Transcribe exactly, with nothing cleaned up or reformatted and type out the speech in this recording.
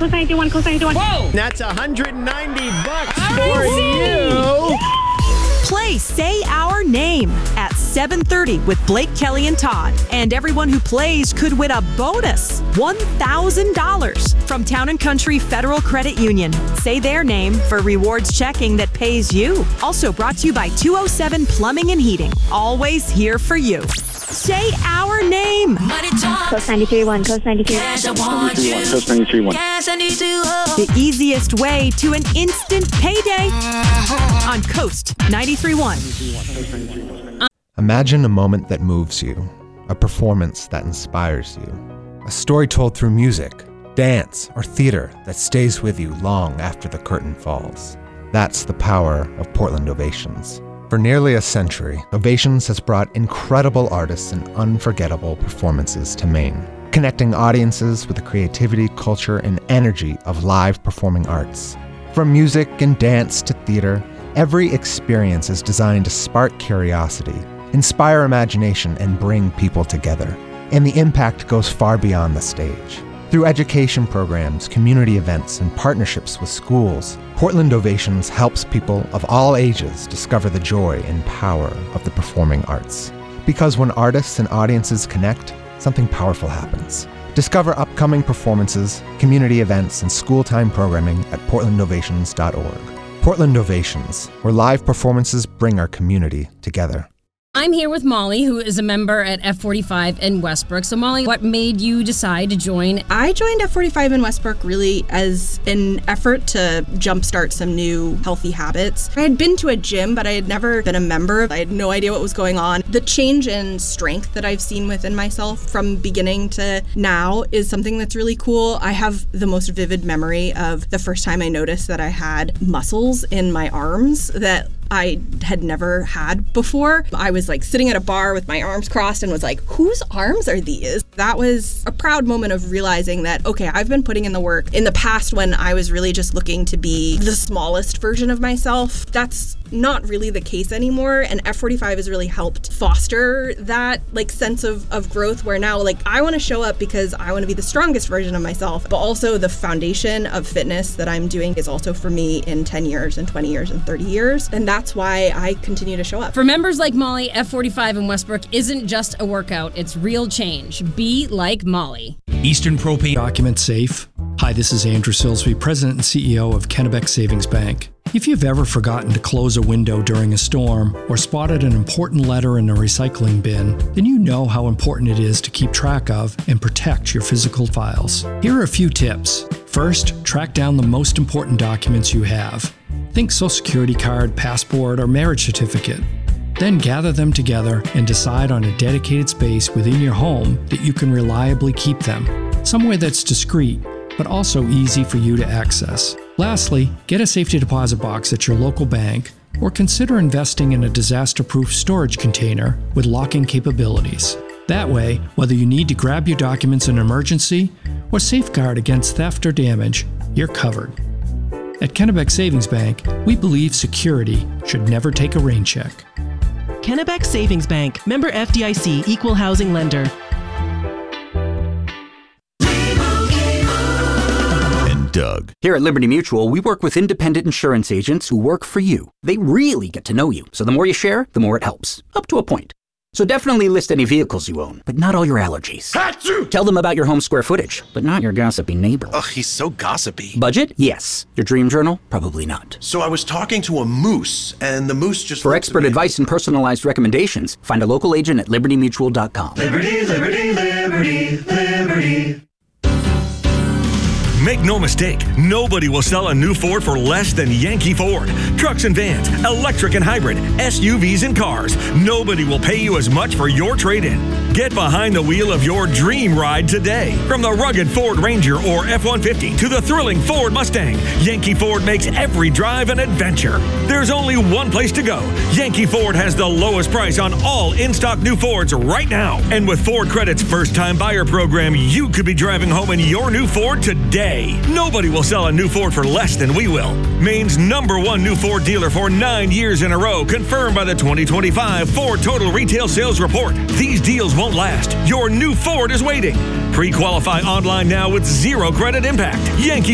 cosine eighty-one, cosine eighty-one. Whoa! That's one hundred ninety bucks I for see. you. Play Say Our Name at seven thirty with Blake, Kelly, and Todd. And everyone who plays could win a bonus one thousand dollars from Town and Country Federal Credit Union. Say their name for rewards checking that pays you. Also brought to you by two oh seven Plumbing and Heating. Always here for you. Say our name. Coast ninety-three point one, Coast ninety-three point one. Coast ninety-three point one. The easiest way to an instant payday on Coast ninety-three point one. Imagine a moment that moves you, a performance that inspires you, a story told through music, dance, or theater that stays with you long after the curtain falls. That's the power of Portland Ovations. For nearly a century, Ovations has brought incredible artists and unforgettable performances to Maine, connecting audiences with the creativity, culture, and energy of live performing arts. From music and dance to theater, every experience is designed to spark curiosity, inspire imagination, and bring people together. And the impact goes far beyond the stage. Through education programs, community events, and partnerships with schools, Portland Ovations helps people of all ages discover the joy and power of the performing arts. Because when artists and audiences connect, something powerful happens. Discover upcoming performances, community events, and school-time programming at portland ovations dot org. Portland Ovations, where live performances bring our community together. I'm here with Molly, who is a member at F forty-five in Westbrook. So Molly, what made you decide to join? I joined F forty-five in Westbrook really as an effort to jumpstart some new healthy habits. I had been to a gym, but I had never been a member. I had no idea what was going on. The change in strength that I've seen within myself from beginning to now is something that's really cool. I have the most vivid memory of the first time I noticed that I had muscles in my arms that I had never had before. I was like sitting at a bar with my arms crossed and was like, whose arms are these? That was a proud moment of realizing that, okay, I've been putting in the work. In the past, when I was really just looking to be the smallest version of myself, that's not really the case anymore. And F forty-five has really helped foster that like sense of, of growth where now like I want to show up because I want to be the strongest version of myself, but also the foundation of fitness that I'm doing is also for me in ten years and twenty years and thirty years. And that's why I continue to show up. For members like Molly, F forty-five in Westbrook isn't just a workout, it's real change. Be like Molly. Eastern Propane. Document safe. Hi, this is Andrew Silsby, President and C E O of Kennebec Savings Bank. If you've ever forgotten to close a window during a storm or spotted an important letter in a recycling bin, then you know how important it is to keep track of and protect your physical files. Here are a few tips. First, track down the most important documents you have. Think Social Security card, passport, or marriage certificate. Then gather them together and decide on a dedicated space within your home that you can reliably keep them, somewhere that's discreet, but also easy for you to access. Lastly, get a safety deposit box at your local bank or consider investing in a disaster-proof storage container with locking capabilities. That way, whether you need to grab your documents in an emergency or safeguard against theft or damage, you're covered. At Kennebec Savings Bank, we believe security should never take a rain check. Kennebec Savings Bank, member F D I C, equal housing lender. Doug. Here at Liberty Mutual, we work with independent insurance agents who work for you. They really get to know you, so the more you share, the more it helps. Up to a point. So definitely list any vehicles you own, but not all your allergies. Achoo! Tell them about your home square footage, but not your gossipy neighbor. Ugh, he's so gossipy. Budget? Yes. Your dream journal? Probably not. So I was talking to a moose, and the moose just... For expert advice and personalized recommendations, find a local agent at liberty mutual dot com. Liberty, liberty, liberty, liberty. Make no mistake, nobody will sell a new Ford for less than Yankee Ford. Trucks and vans, electric and hybrid, S U Vs and cars. Nobody will pay you as much for your trade-in. Get behind the wheel of your dream ride today. From the rugged Ford Ranger or F one fifty to the thrilling Ford Mustang, Yankee Ford makes every drive an adventure. There's only one place to go. Yankee Ford has the lowest price on all in-stock new Fords right now. And with Ford Credit's first-time buyer program, you could be driving home in your new Ford today. Nobody will sell a new Ford for less than we will. Maine's number one new Ford dealer for nine years in a row, confirmed by the twenty twenty-five Ford Total Retail Sales Report. These deals won't last. Your new Ford is waiting. Pre-qualify online now with zero credit impact. Yankee